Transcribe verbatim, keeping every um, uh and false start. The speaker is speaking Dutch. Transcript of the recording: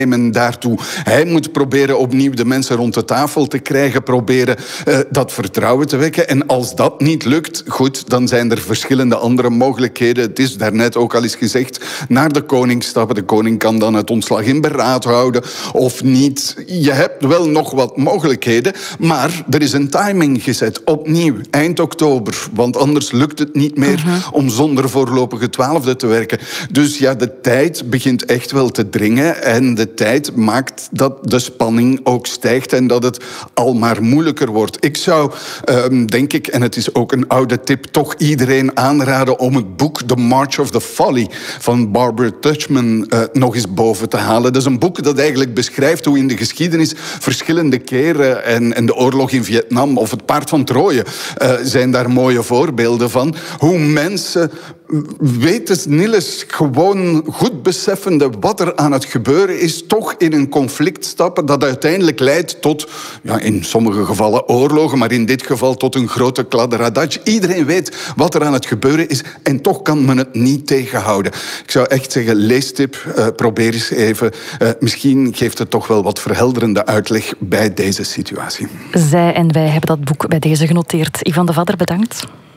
nemen daartoe. Hij moet proberen opnieuw de mensen rond de tafel te krijgen, proberen uh, dat vertrouwen te wekken. En als dat niet lukt, goed, dan zijn er verschillende andere mogelijkheden. Het is daarnet ook al eens gezegd, naar de koning stappen. De koning kan dan het ontslag in beraad houden of niet. Je hebt wel nog wat mogelijkheden, maar er is een timing gezet. Opnieuw, eind oktober, want anders lukt het niet meer uh-huh. om zonder voorlopige twaalfde te werken. Dus ja, de tijd begint echt wel te dringen en de tijd maakt dat de spanning ook stijgt en dat het al maar moeilijker wordt. Ik zou, um, denk ik, en het is ook een oude tip, toch iedereen aanraden om het boek The March of the Folly van Barbara Tuchman uh, nog eens boven te halen. Dat is een boek dat eigenlijk beschrijft hoe in de geschiedenis verschillende keren, en, en de oorlog in Vietnam of het Paard van Troje uh, zijn daar mooie voorbeelden van, hoe mensen wetensnilles, gewoon goed beseffende wat er aan het gebeuren is, toch in een conflict stappen dat uiteindelijk leidt tot, ja, in sommige gevallen oorlogen, maar in dit geval tot een grote kladderadatsch. Iedereen weet wat er aan het gebeuren is en toch kan men het niet tegenhouden. Ik zou echt zeggen, leestip, uh, probeer eens even. Uh, misschien geeft het toch wel wat verhelderende uitleg bij deze situatie. Zij en wij hebben dat boek bij deze genoteerd. Ivan de Vadder, bedankt.